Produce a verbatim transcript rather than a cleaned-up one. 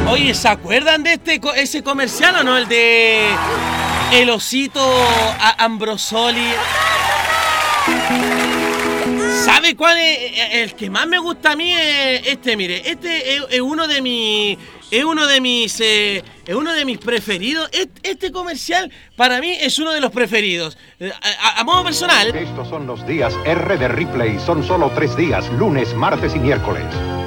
Oye, ¿se acuerdan de este co- ese comercial o no? El de el osito a- Ambrosoli. ¿Sabe cuál es el que más me gusta a mí? Es este, mire, este es, es uno de mis, es uno de mis, eh, es uno de mis preferidos. Este, este comercial para mí es uno de los preferidos. Eh, A, a- a modo personal. Estos son los días R de Ripley. Son solo tres días, lunes, martes y miércoles.